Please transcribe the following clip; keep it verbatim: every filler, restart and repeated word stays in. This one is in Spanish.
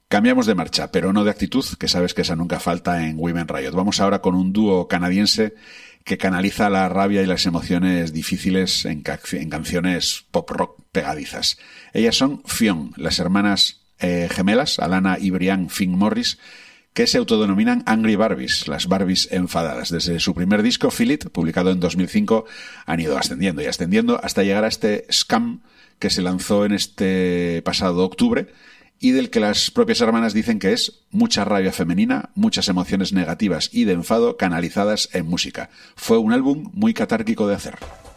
Cambiamos de marcha, pero no de actitud, que sabes que esa nunca falta en Women Riot. Vamos ahora con un dúo canadiense que canaliza la rabia y las emociones difíciles en, ca- en canciones pop rock pegadizas. Ellas son Fionn, las hermanas eh, gemelas, Alana y Brian Finn Morris, que se autodenominan Angry Barbies, las Barbies enfadadas. Desde su primer disco, Feel It, publicado en dos mil cinco, han ido ascendiendo y ascendiendo hasta llegar a este Scam que se lanzó en este pasado octubre, y del que las propias hermanas dicen que es mucha rabia femenina, muchas emociones negativas y de enfado canalizadas en música. Fue un álbum muy catárquico de hacer.